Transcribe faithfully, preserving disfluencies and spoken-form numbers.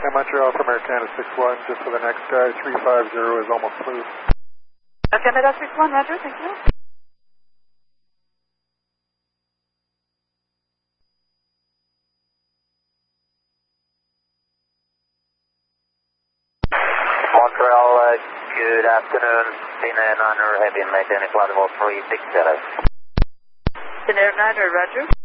Canada Montreal from Air Canada six one, just for the next guy, three five zero is almost smooth. Air Canada six one, Roger, thank you. Montreal, uh, good afternoon. Finnair niner, heavy maintained flight level three six seven. Finnair niner, Roger.